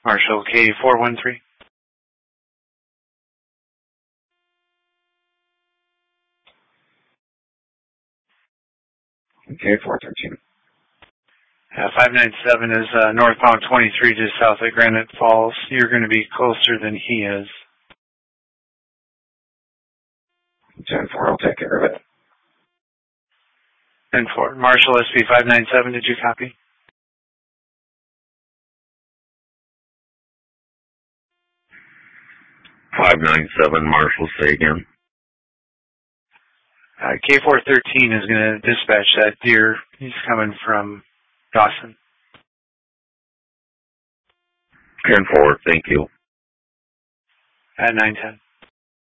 Marshall K413. K413. 597 is northbound 23 just south of Granite Falls. You're going to be closer than he is. 10-4, I'll take care of it. 10-4. Marshall SB 597, did you copy? .597, Marshall, say again. K413 is going to dispatch that deer. He's coming from Dawson. 10-4, thank you. At 910.